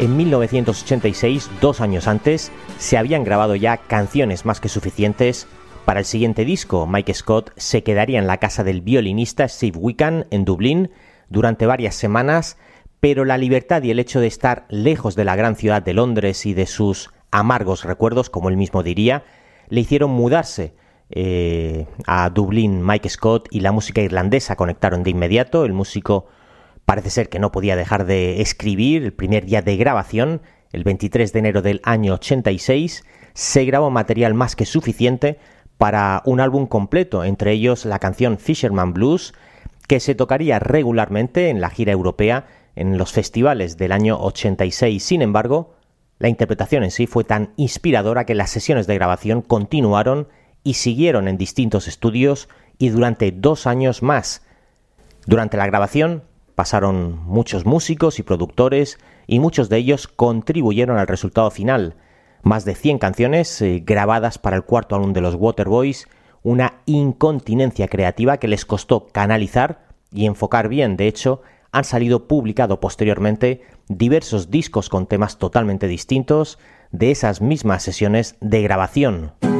En 1986, 2 años antes, se habían grabado ya canciones más que suficientes para el siguiente disco. Mike Scott se quedaría en la casa del violinista Steve Wickham en Dublín durante varias semanas, pero la libertad y el hecho de estar lejos de la gran ciudad de Londres y de sus amargos recuerdos, como él mismo diría, le hicieron mudarse a Dublín. Mike Scott y la música irlandesa conectaron de inmediato. El músico parece ser que no podía dejar de escribir. El primer día de grabación, el 23 de enero del año 86, se grabó material más que suficiente para un álbum completo, entre ellos la canción Fisherman Blues, que se tocaría regularmente en la gira europea en los festivales del año 86. Sin embargo, la interpretación en sí fue tan inspiradora que las sesiones de grabación continuaron y siguieron en distintos estudios y durante 2 años más. Durante la grabación pasaron muchos músicos y productores y muchos de ellos contribuyeron al resultado final. Más de 100 canciones grabadas para el cuarto álbum de los Waterboys, una incontinencia creativa que les costó canalizar y enfocar bien. De hecho, han salido publicados posteriormente diversos discos con temas totalmente distintos de esas mismas sesiones de grabación.